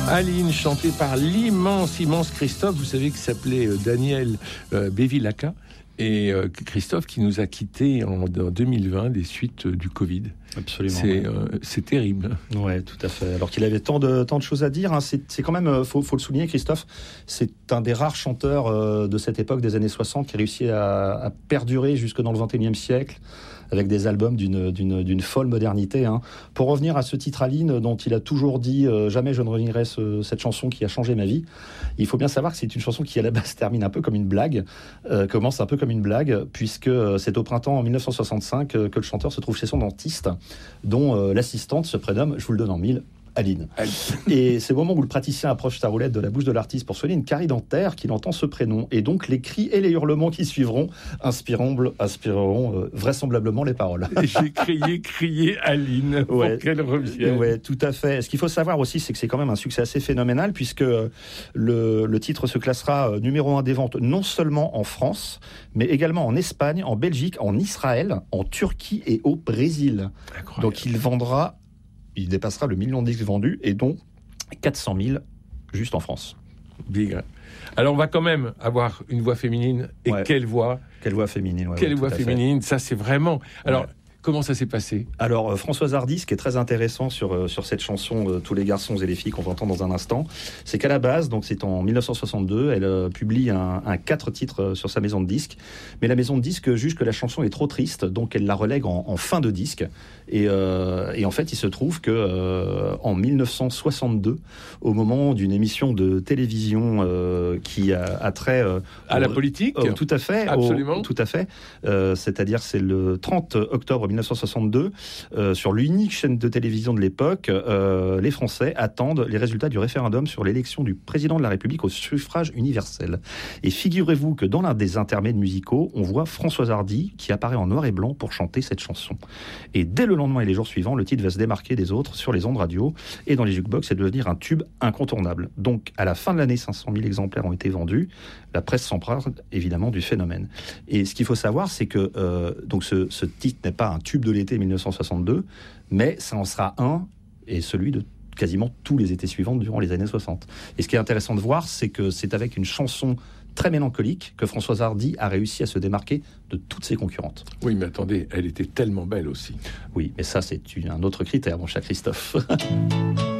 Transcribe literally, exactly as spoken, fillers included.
Aline, chantée par l'immense, immense Christophe, vous savez, qui s'appelait euh, Daniel euh, Bevilacqua, et euh, Christophe qui nous a quittés en, en deux mille vingt des suites euh, du Covid. Absolument. C'est, ouais. euh, c'est terrible. Ouais, tout à fait. Alors qu'il avait tant de, tant de choses à dire, hein. c'est, c'est quand même, faut, faut le souligner, Christophe, c'est un des rares chanteurs euh, de cette époque des années soixante qui a réussi à, à perdurer jusque dans le vingt et unième siècle, avec des albums d'une, d'une, d'une folle modernité. Hein. Pour revenir à ce titre Aline, dont il a toujours dit euh, « Jamais je ne renierai ce, cette chanson qui a changé ma vie », il faut bien savoir que c'est une chanson qui, à la base, termine un peu comme une blague, euh, commence un peu comme une blague, puisque euh, c'est au printemps en dix-neuf cent soixante-cinq euh, que le chanteur se trouve chez son dentiste, dont euh, l'assistante se prénomme, je vous le donne en mille, Aline. Aline. Et c'est au moment où le praticien approche sa roulette de la bouche de l'artiste pour soigner une carie dentaire qu'il entend ce prénom. Et donc les cris et les hurlements qui suivront inspireront, inspireront euh, vraisemblablement les paroles. Et j'ai crié, crié Aline pour ouais. qu'elle revienne. Ouais, tout à fait. Ce qu'il faut savoir aussi, c'est que c'est quand même un succès assez phénoménal, puisque le, le titre se classera numéro un des ventes non seulement en France, mais également en Espagne, en Belgique, en Israël, en Turquie et au Brésil. Incroyable. Donc il vendra... il dépassera le million de disques vendus, et dont quatre cent mille juste en France. Big. Alors on va quand même avoir une voix féminine, et ouais. quelle voix Quelle voix féminine ouais, Quelle ouais, voix féminine, fait. Ça c'est vraiment... Alors, ouais. Comment ça s'est passé ? Alors, euh, Françoise Hardy, ce qui est très intéressant sur, euh, sur cette chanson euh, « Tous les garçons et les filles » qu'on va entendre dans un instant, c'est qu'à la base, donc c'est en dix-neuf cent soixante-deux, elle euh, publie un, un quatre titres euh, sur sa maison de disques, mais la maison de disques juge que la chanson est trop triste, donc elle la relègue en, en fin de disque. Et, euh, et en fait, il se trouve que euh, en dix-neuf cent soixante-deux, au moment d'une émission de télévision euh, qui a, a trait euh, à au, la politique, euh, tout à fait, absolument, au, tout à fait. Euh, c'est-à-dire, c'est le trente octobre dix-neuf cent soixante-deux, euh, sur l'unique chaîne de télévision de l'époque, euh, les Français attendent les résultats du référendum sur l'élection du président de la République au suffrage universel. Et figurez-vous que dans l'un des intermèdes musicaux, on voit Françoise Hardy qui apparaît en noir et blanc pour chanter cette chanson. Et dès le lendemain et les jours suivants, le titre va se démarquer des autres sur les ondes radio et dans les jukebox et devenir un tube incontournable. Donc, à la fin de l'année, cinq cent mille exemplaires ont été vendus. La presse s'emprunte évidemment du phénomène. Et ce qu'il faut savoir, c'est que euh, donc ce, ce titre n'est pas un tube de l'été dix-neuf cent soixante-deux, mais ça en sera un, et celui de quasiment tous les étés suivants durant les années soixante. Et ce qui est intéressant de voir, c'est que c'est avec une chanson très mélancolique que Françoise Hardy a réussi à se démarquer de toutes ses concurrentes. Oui, mais attendez, elle était tellement belle aussi. Oui, mais ça, c'est un autre critère, mon cher Christophe.